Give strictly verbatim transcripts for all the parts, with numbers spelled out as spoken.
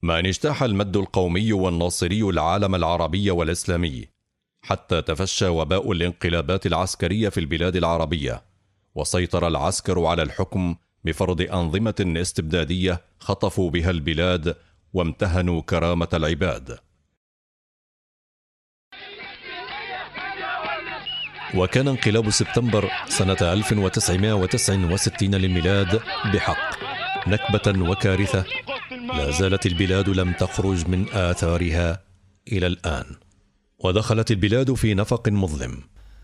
ما أن اجتاح المد القومي والناصري العالم العربي والإسلامي، حتى تفشى وباء الانقلابات العسكرية في البلاد العربية، وسيطر العسكر على الحكم بفرض أنظمة استبدادية خطفوا بها البلاد وامتهنوا كرامة العباد. وكان انقلاب سبتمبر سنة ألف وتسعمائة وتسعة وستين للميلاد بحق نكبة وكارثة لا زالت البلاد لم تخرج من آثارها إلى الآن، ودخلت البلاد في نفق مظلم،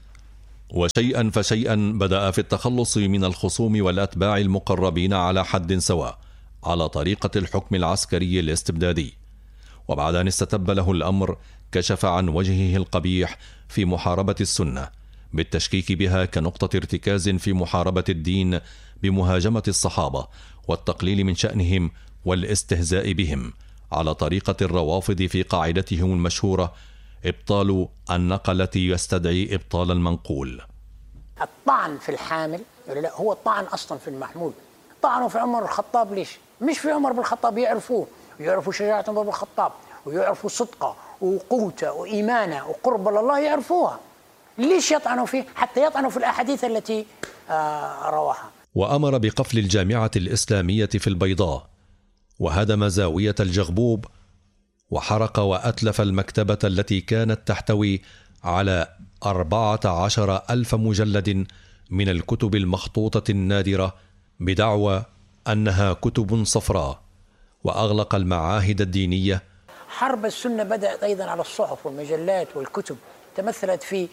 وشيئا فشيئا بدأ في التخلص من الخصوم والأتباع المقربين على حد سواء على طريقة الحكم العسكري الاستبدادي. وبعد أن استتب له الأمر كشف عن وجهه القبيح في محاربة السنة بالتشكيك بها كنقطة ارتكاز في محاربة الدين بمهاجمة الصحابة والتقليل من شأنهم والاستهزاء بهم على طريقة الروافض في قاعدتهم المشهورة: إبطال النقلة يستدعي إبطال المنقول. الطعن في الحامل لا، هو الطعن أصلا في المحمول. طعنوا في عمر الخطاب ليش؟ مش في عمر بن الخطاب، يعرفوه ويعرفوا شجاعة عمر بن الخطاب ويعرفوا صدقه وقوته وإيمانه وقرب الله، يعرفوها. ليش يطعنوا فيه؟ حتى يطعنوا في الأحاديث التي آه رواها. وأمر بقفل الجامعة الإسلامية في البيضاء، وهدم زاوية الجغبوب، وحرق وأتلف المكتبة التي كانت تحتوي على أربعة عشر ألف مجلد من الكتب المخطوطة النادرة بدعوى أنها كتب صفراء، وأغلق المعاهد الدينية. حرب السنة بدأت أيضا على الصحف والمجلات والكتب، تمثلت في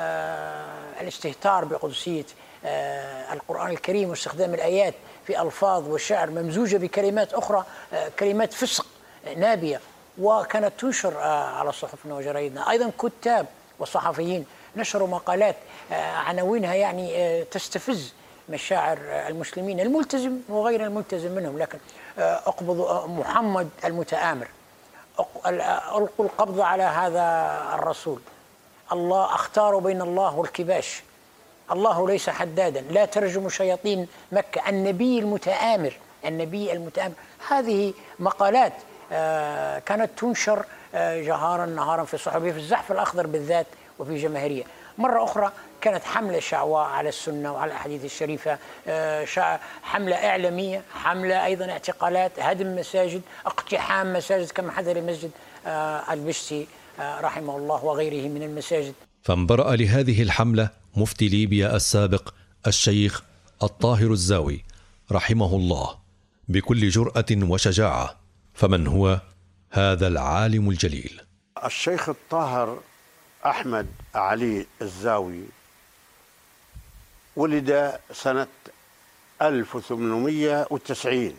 آه الاستهتار بقدسية آه القرآن الكريم واستخدام الآيات في ألفاظ وشعر ممزوجة بكلمات أخرى، آه كلمات فسق نابية، وكانت تنشر على صحفنا وجرائدنا. أيضا كتاب وصحفيين نشروا مقالات عناوينها يعني تستفز مشاعر المسلمين الملتزم وغير الملتزم منهم، لكن اقبضوا محمد المتآمر، ألقوا القبض على هذا الرسول، الله اختار بين الله والكباش، الله ليس حدادا، لا ترجم شياطين مكة، النبي المتآمر، النبي المتآمر. هذه مقالات آه كانت تنشر آه جهارا نهارا في الصحف، في الزحف الأخضر بالذات وفي جماهيرية. مرة أخرى كانت حملة شعواء على السنة وعلى الأحاديث الشريفة، آه حملة إعلامية، حملة أيضا اعتقالات، هدم مساجد، اقتحام مساجد كما حدث لمسجد آه البشتي آه رحمه الله وغيره من المساجد. فانبرأ لهذه الحملة مفتي ليبيا السابق الشيخ الطاهر الزاوي رحمه الله بكل جرأة وشجاعة. فمن هو هذا العالم الجليل؟ الشيخ الطاهر أحمد علي الزاوي ولد سنة ألف وثمانمائة وتسعين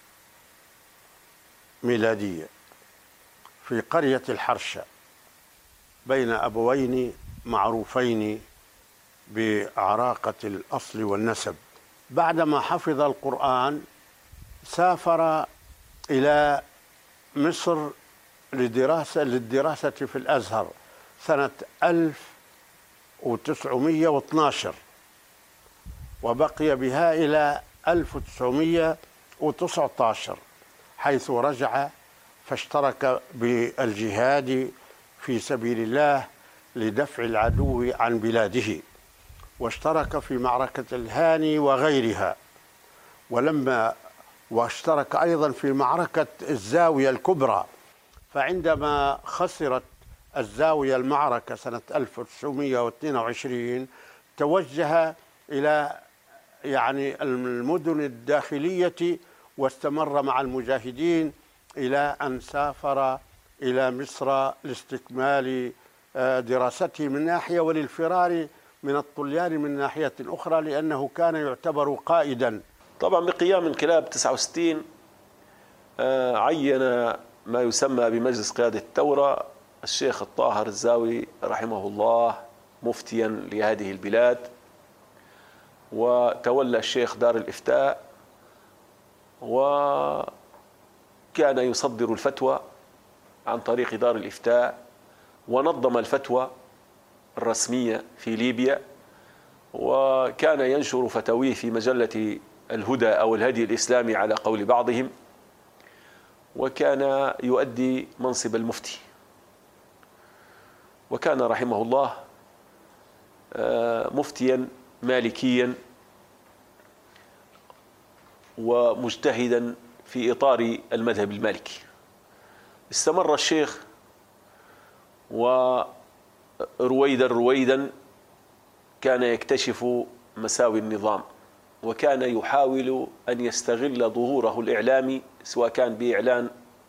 ميلادية في قرية الحرشة بين أبوين معروفين بعراقة الأصل والنسب. بعدما حفظ القرآن سافر إلى مصر لدراسة للدراسة في الأزهر سنة ألف وتسعمائة واثني عشر، وبقي بها إلى ألف وتسعمائة وتسعة عشر، حيث رجع فاشترك بالجهاد في سبيل الله لدفع العدو عن بلاده، واشترك في معركة الهاني وغيرها، ولما واشترك أيضا في معركة الزاوية الكبرى. فعندما خسرت الزاوية المعركة سنة ألف وتسعمائة واثنين وعشرين توجه إلى يعني المدن الداخلية واستمر مع المجاهدين إلى أن سافر إلى مصر لاستكمال دراسته من ناحية وللفرار من الطليان من ناحية أخرى، لأنه كان يعتبر قائدا. طبعا بقيام انقلاب تسعة وستين عين ما يسمى بمجلس قيادة الثورة الشيخ الطاهر الزاوي رحمه الله مفتيا لهذه البلاد، وتولى الشيخ دار الإفتاء، وكان يصدر الفتوى عن طريق دار الإفتاء، ونظم الفتوى الرسمية في ليبيا، وكان ينشر فتاويه في مجلة الهدى أو الهدي الإسلامي على قول بعضهم. وكان يؤدي منصب المفتي، وكان رحمه الله مفتيا مالكيا ومجتهدا في إطار المذهب المالكي. استمر الشيخ ورويدا رويدا كان يكتشف مساوي النظام، وكان يحاول أن يستغل ظهوره الإعلامي، سواء كان بإعلان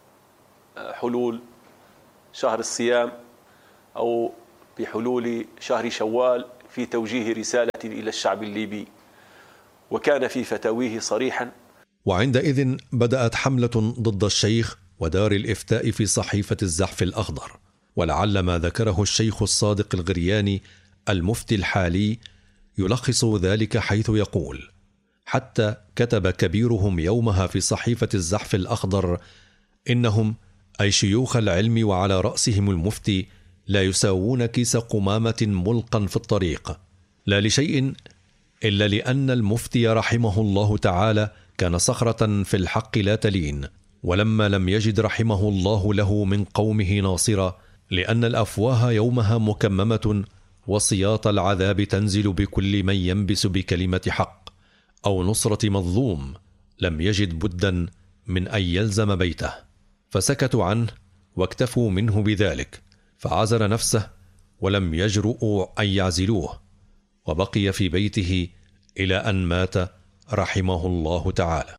حلول شهر الصيام أو بحلول شهر شوال، في توجيه رسالة إلى الشعب الليبي، وكان في فتاويه صريحا. وعندئذ بدأت حملة ضد الشيخ ودار الإفتاء في صحيفة الزحف الأخضر، ولعل ما ذكره الشيخ الصادق الغرياني المفتي الحالي يلخص ذلك، حيث يقول: حتى كتب كبيرهم يومها في صحيفة الزحف الأخضر إنهم أي شيوخ العلم وعلى رأسهم المفتي لا يساوون كيس قمامة ملقا في الطريق، لا لشيء إلا لأن المفتي رحمه الله تعالى كان صخرة في الحق لا تلين، ولما لم يجد رحمه الله له من قومه ناصرا، لأن الأفواه يومها مكممة وصياط العذاب تنزل بكل من ينبس بكلمة حق أو نصرة مظلوم، لم يجد بدا من أن يلزم بيته، فسكتوا عنه واكتفوا منه بذلك، فعزل نفسه ولم يجرؤوا أن يعزلوه، وبقي في بيته إلى أن مات رحمه الله تعالى.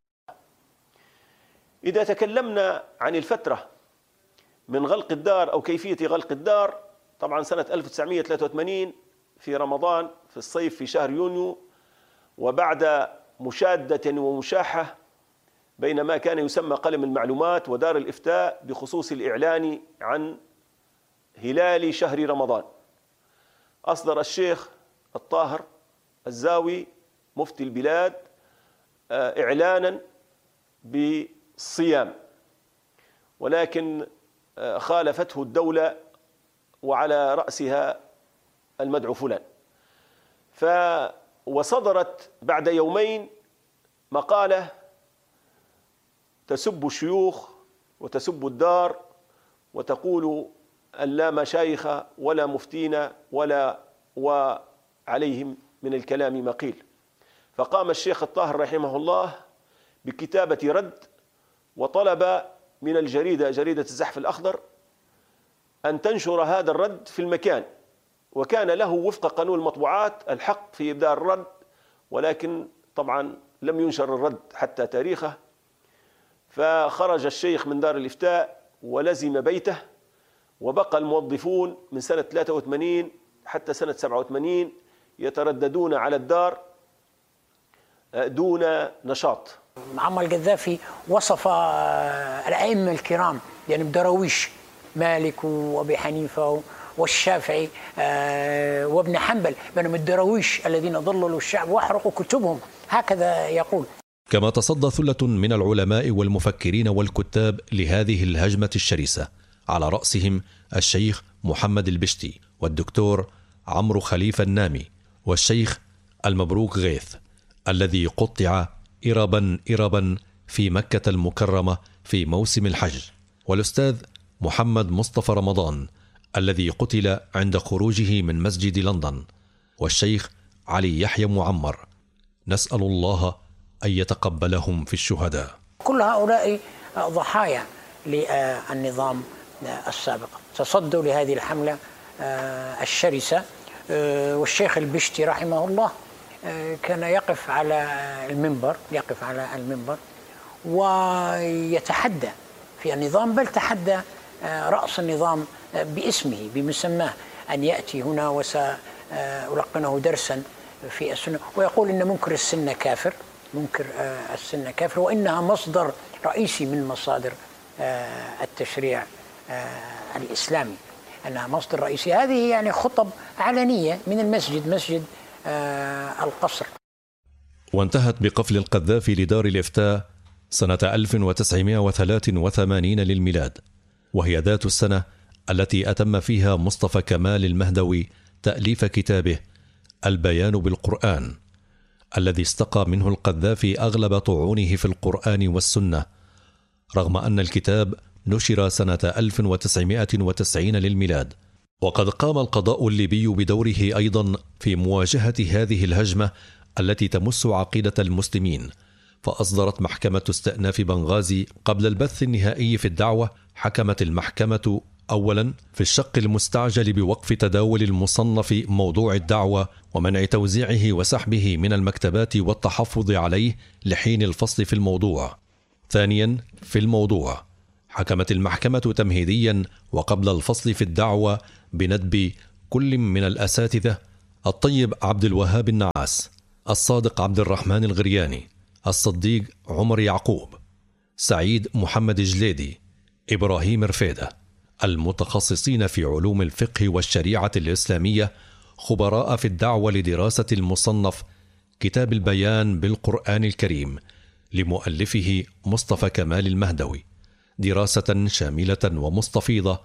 إذا تكلمنا عن الفترة من غلق الدار أو كيفية غلق الدار، طبعا سنة ألف وتسعمائة وثلاثة وثمانين في رمضان في الصيف في شهر يونيو، وبعد مشادة ومشاحة بين ما كان يسمى قلم المعلومات ودار الإفتاء بخصوص الإعلان عن هلال شهر رمضان، أصدر الشيخ الطاهر الزاوي مفتي البلاد إعلانا بالصيام، ولكن خالفته الدولة وعلى رأسها المدعو فلان. ف وصدرت بعد يومين مقالة تسب الشيوخ وتسب الدار وتقول أن لا مشايخ ولا مفتين ولا وعليهم من الكلام ما قيل. فقام الشيخ الطاهر رحمه الله بكتابة رد، وطلب من الجريدة جريدة الزحف الأخضر أن تنشر هذا الرد في المكان، وكان له وفق قانون المطبوعات الحق في إبداء الرد، ولكن طبعا لم ينشر الرد حتى تاريخه. فخرج الشيخ من دار الإفتاء ولزم بيته، وبقى الموظفون من سنة ثلاثة وثمانين حتى سنة سبعة وثمانين يترددون على الدار دون نشاط. معمر القذافي وصف الأئمة الكرام يعني بدراويش، مالك وأبي حنيفة والشافعي وابن حنبل، بأنهم الدراويش الذين ضللوا الشعب واحرقوا كتبهم، هكذا يقول. كما تصدى ثلة من العلماء والمفكرين والكتاب لهذه الهجمة الشرسة، على رأسهم الشيخ محمد البشتي والدكتور عمرو خليفة النامي والشيخ المبروك غيث الذي قطع إربا إربا في مكة المكرمة في موسم الحج، والأستاذ محمد مصطفى رمضان الذي قتل عند خروجه من مسجد لندن، والشيخ علي يحيى معمر. نسأل الله أن يتقبلهم في الشهداء. كل هؤلاء ضحايا للنظام السابق، تصدوا لهذه الحملة الشرسة. والشيخ البشتي رحمه الله كان يقف على المنبر يقف على المنبر ويتحدى في النظام، بل تحدى رأس النظام باسمه بمسماه أن يأتي هنا وسألقنه درسا في السنة، ويقول إن منكر السنة كافر، منكر السنة كافر، وإنها مصدر رئيسي من مصادر التشريع الإسلامي، أنها مصدر رئيسي. هذه يعني خطب علنية من المسجد، مسجد القصر. وانتهت بقفل القذافي لدار الإفتاء سنة ألف وتسعمائة وثلاثة وثمانين للميلاد، وهي ذات السنة التي أتم فيها مصطفى كمال المهدوي تأليف كتابه البيان بالقرآن، الذي استقى منه القذافي أغلب طعونه في القرآن والسنة، رغم أن الكتاب نشر سنة ألف وتسعمائة وتسعين للميلاد. وقد قام القضاء الليبي بدوره أيضا في مواجهة هذه الهجمة التي تمس عقيدة المسلمين، فأصدرت محكمة استئناف بنغازي قبل البث النهائي في الدعوة. حكمت المحكمة أولا في الشق المستعجل بوقف تداول المصنف موضوع الدعوة ومنع توزيعه وسحبه من المكتبات والتحفظ عليه لحين الفصل في الموضوع. ثانيا في الموضوع حكمت المحكمة تمهيديا وقبل الفصل في الدعوة بندب كل من الأساتذة الطيب عبد الوهاب النعاس، الصادق عبد الرحمن الغرياني، الصديق عمر يعقوب، سعيد محمد جليدي، إبراهيم رفيدة، المتخصصين في علوم الفقه والشريعة الإسلامية، خبراء في الدعوة لدراسة المصنف كتاب البيان بالقرآن الكريم لمؤلفه مصطفى كمال المهدوي، دراسة شاملة ومستفيضة.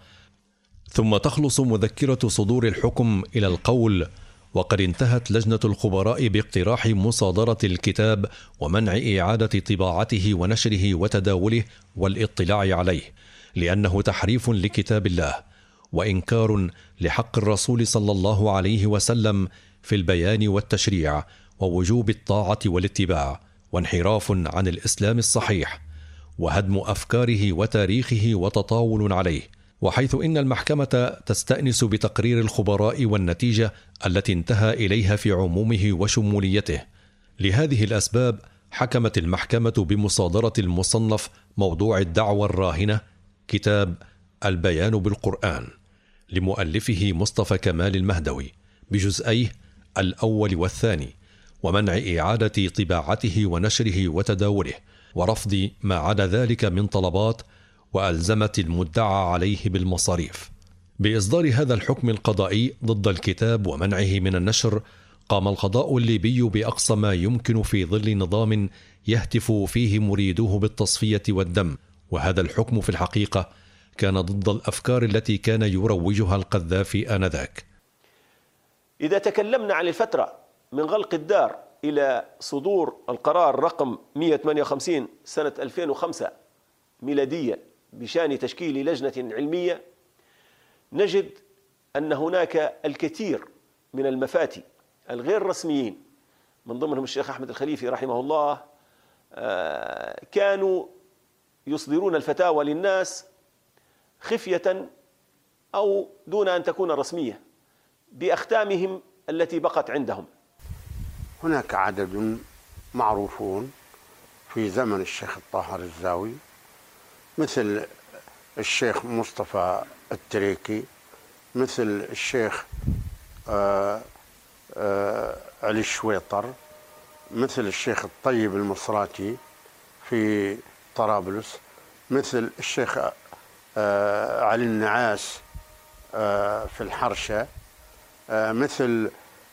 ثم تخلص مذكرة صدور الحكم إلى القول: وقد انتهت لجنة الخبراء باقتراح مصادرة الكتاب ومنع إعادة طباعته ونشره وتداوله والاطلاع عليه، لأنه تحريف لكتاب الله وإنكار لحق الرسول صلى الله عليه وسلم في البيان والتشريع ووجوب الطاعة والاتباع، وانحراف عن الإسلام الصحيح وهدم أفكاره وتاريخه وتطاول عليه. وحيث إن المحكمة تستأنس بتقرير الخبراء والنتيجة التي انتهى إليها في عمومه وشموليته، لهذه الأسباب حكمت المحكمة بمصادرة المصنف موضوع الدعوة الراهنة كتاب البيان بالقرآن لمؤلفه مصطفى كمال المهدوي بجزئيه الأول والثاني، ومنع إعادة طباعته ونشره وتداوله، ورفض ما عدا ذلك من طلبات، وألزمت المدعى عليه بالمصاريف. بإصدار هذا الحكم القضائي ضد الكتاب ومنعه من النشر، قام القضاء الليبي بأقصى ما يمكن في ظل نظام يهتف فيه مريدوه بالتصفية والدم، وهذا الحكم في الحقيقة كان ضد الأفكار التي كان يروجها القذافي آنذاك. إذا تكلمنا عن الفترة من غلق الدار إلى صدور القرار رقم مئة وثمانية وخمسين سنة ألفين وخمسة ميلادية بشأن تشكيل لجنة علمية، نجد أن هناك الكثير من المفاتي الغير رسميين، من ضمنهم الشيخ أحمد الخليفي رحمه الله، كانوا يصدرون الفتاوى للناس خفية أو دون أن تكون رسمية بأختامهم التي بقت عندهم. هناك عدد معروفون في زمن الشيخ الطاهر الزاوي، مثل الشيخ مصطفى التريكي، مثل الشيخ آآ آآ علي الشويطر، مثل الشيخ الطيب المصراتي في طرابلس، مثل الشيخ علي النعاس في الحرشة، مثل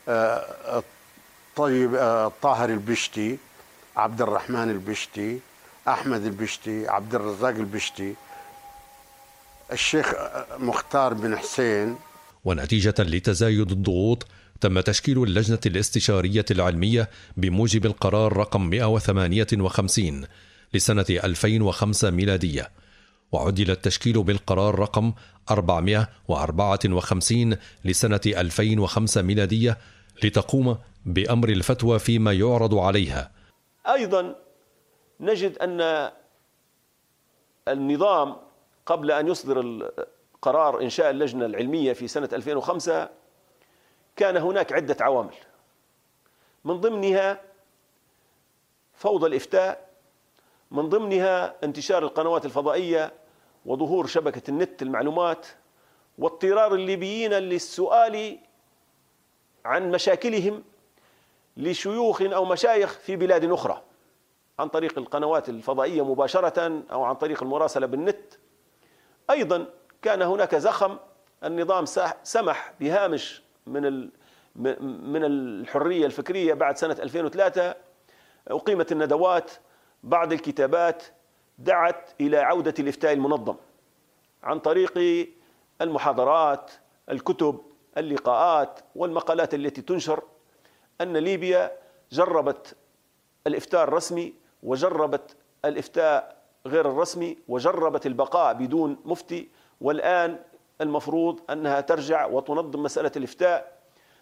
الطيب الطاهر البشتي، عبد الرحمن البشتي، أحمد البشتي، عبد الرزاق البشتي، الشيخ مختار بن حسين. ونتيجة لتزايد الضغوط تم تشكيل اللجنة الاستشارية العلمية بموجب القرار رقم مئة وثمانية وخمسين لسنة ألفين وخمسة ميلادية، وعدل التشكيل بالقرار رقم أربعمئة وأربعة وخمسين لسنة ألفين وخمسة ميلادية لتقوم بأمر الفتوى فيما يعرض عليها. أيضا نجد أن النظام قبل أن يصدر قرار إنشاء اللجنة العلمية في سنة ألفين وخمسة كان هناك عدة عوامل، من ضمنها فوضى الإفتاء، من ضمنها انتشار القنوات الفضائية وظهور شبكة النت المعلومات، واضطرار الليبيين للسؤال عن مشاكلهم لشيوخ أو مشايخ في بلاد أخرى عن طريق القنوات الفضائية مباشرة أو عن طريق المراسلة بالنت. أيضا كان هناك زخم، النظام سمح بهامش من من الحرية الفكرية بعد سنة ألفين وثلاثة، أقيمت الندوات، بعض الكتابات دعت إلى عودة الإفتاء المنظم عن طريق المحاضرات، الكتب، اللقاءات والمقالات التي تنشر، أن ليبيا جربت الإفتاء الرسمي وجربت الإفتاء غير الرسمي وجربت البقاء بدون مفتي، والآن المفروض أنها ترجع وتنظم مسألة الإفتاء.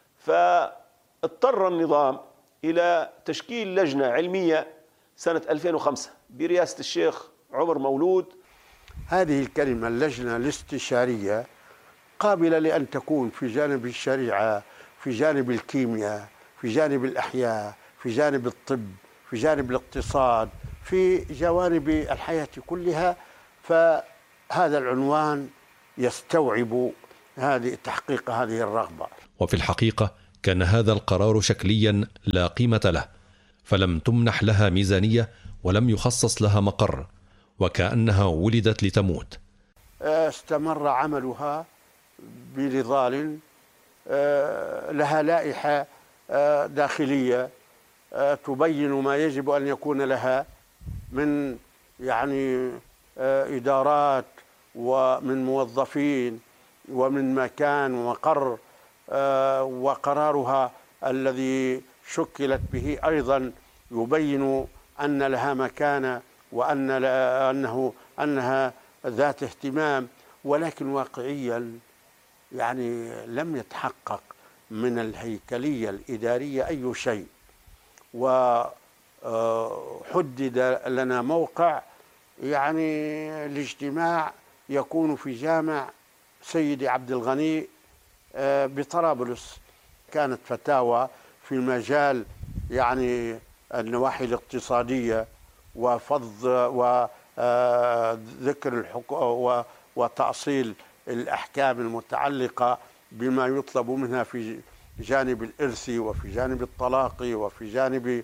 فاضطر النظام إلى تشكيل لجنة علمية سنة ألفين وخمسة برئاسة الشيخ عمر مولود. هذه الكلمة اللجنة الاستشارية قابلة لأن تكون في جانب الشريعة، في جانب الكيمياء، في جانب الأحياء، في جانب الطب، في جانب الاقتصاد، في جوانب الحياة كلها. فهذا العنوان يستوعب هذه تحقيق هذه الرغبة. وفي الحقيقة كان هذا القرار شكليا لا قيمة له، فلم تمنح لها ميزانية ولم يخصص لها مقر، وكأنها ولدت لتموت. استمر عملها بنضال، لها لائحة داخلية تبين ما يجب أن يكون لها من يعني إدارات ومن موظفين ومن مكان ومقر، وقرارها الذي شكلت به أيضا يبين أن لها مكانة وأن أنه أنها ذات اهتمام، ولكن واقعيا يعني لم يتحقق من الهيكلية الإدارية أي شيء. وحدد لنا موقع يعني الاجتماع يكون في جامع سيدي عبد الغني بطرابلس. كانت فتاوى في مجال يعني النواحي الاقتصادية وفض وذكر الحقوق وتأصيل الأحكام المتعلقة بما يطلب منها في جانب الإرث وفي جانب الطلاق وفي جانب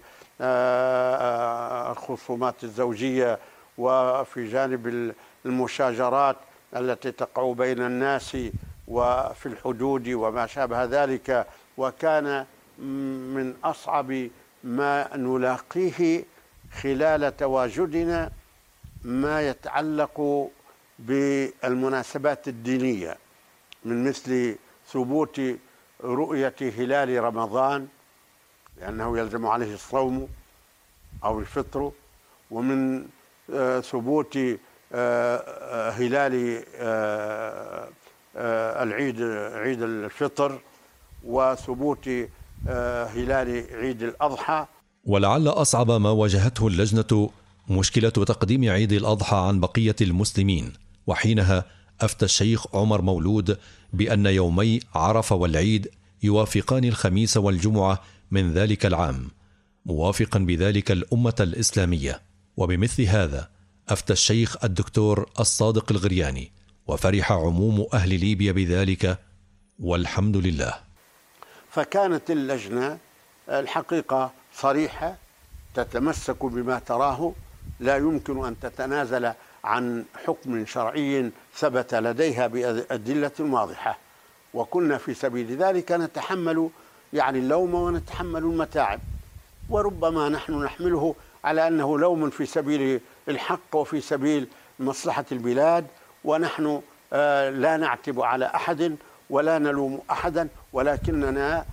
الخصومات الزوجية وفي جانب المشاجرات التي تقع بين الناس وفي الحدود وما شابه ذلك. وكان من أصعب ما نلاقيه خلال تواجدنا ما يتعلق بالمناسبات الدينية، من مثل ثبوت رؤية هلال رمضان لأنه يلزم عليه الصوم أو الفطر، ومن ثبوت هلال العيد عيد الفطر، وثبوت هلال عيد الأضحى. ولعل أصعب ما واجهته اللجنة مشكلة تقديم عيد الأضحى عن بقية المسلمين، وحينها أفتى الشيخ عمر مولود بأن يومي عرفة والعيد يوافقان الخميس والجمعة من ذلك العام، موافقا بذلك الأمة الإسلامية. وبمثل هذا أفتى الشيخ الدكتور الصادق الغرياني، وفرح عموم أهل ليبيا بذلك والحمد لله. فكانت اللجنة الحقيقة صريحة، تتمسك بما تراه، لا يمكن أن تتنازل عن حكم شرعي ثبت لديها بأدلة واضحة، وكنا في سبيل ذلك نتحمل يعني اللوم ونتحمل المتاعب، وربما نحن نحمله على أنه لوم في سبيل الحق وفي سبيل مصلحة البلاد، ونحن لا نعتب على أحد ولا نلوم أحدا، ولكننا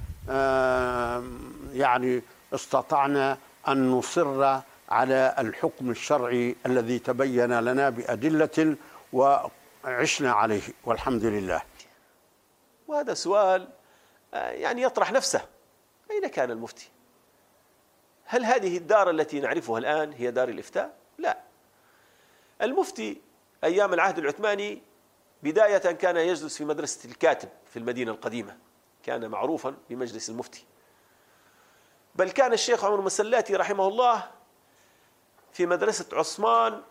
يعني استطعنا أن نصر على الحكم الشرعي الذي تبين لنا بأدلة وعشنا عليه والحمد لله. وهذا سؤال يعني يطرح نفسه، أين كان المفتي؟ هل هذه الدار التي نعرفها الآن هي دار الإفتاء؟ لا. المفتي أيام العهد العثماني بداية كان يجلس في مدرسة الكاتب في المدينة القديمة، كان معروفا بمجلس المفتي. بل كان الشيخ عمر المسلاتي رحمه الله في مدرسة عثمان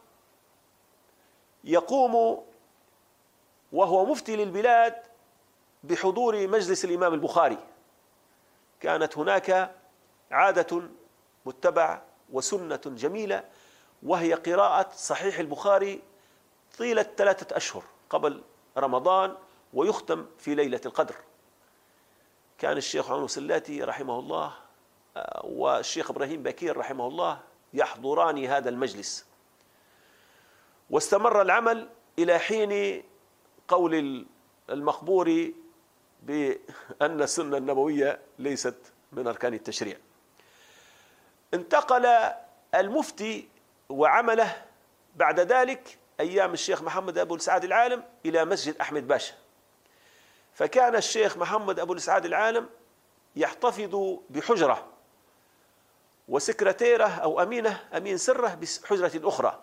يقوم وهو مفتي للبلاد بحضور مجلس الإمام البخاري. كانت هناك عادة متبعة وسنة جميلة، وهي قراءة صحيح البخاري طيلة ثلاثة أشهر قبل رمضان ويختم في ليلة القدر. كان الشيخ عمر المسلاتي رحمه الله والشيخ إبراهيم بكير رحمه الله يحضران هذا المجلس، واستمر العمل إلى حين قول المقبوري بأن السنة النبوية ليست من أركان التشريع. انتقل المفتي وعمله بعد ذلك أيام الشيخ محمد أبو السعاد العالم إلى مسجد أحمد باشا. فكان الشيخ محمد أبو السعاد العالم يحتفظ بحجرة وسكرتيرة أو أمينة أمين سره بحجرة أخرى،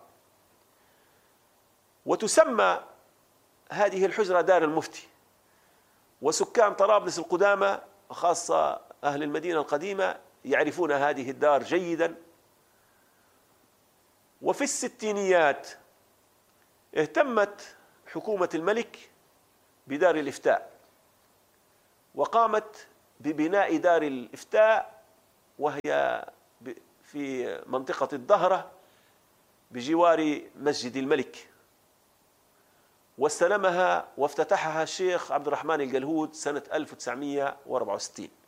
وتسمى هذه الحجرة دار المفتي. وسكان طرابلس القدامى خاصة أهل المدينة القديمة يعرفون هذه الدار جيدا. وفي الستينيات اهتمت حكومة الملك بدار الإفتاء، وقامت ببناء دار الإفتاء، وهي في منطقة الظهرة بجوار مسجد الملك، واستلمها وافتتحها الشيخ عبد الرحمن الجلهود سنة ألف وتسعمئة وأربعة وستين.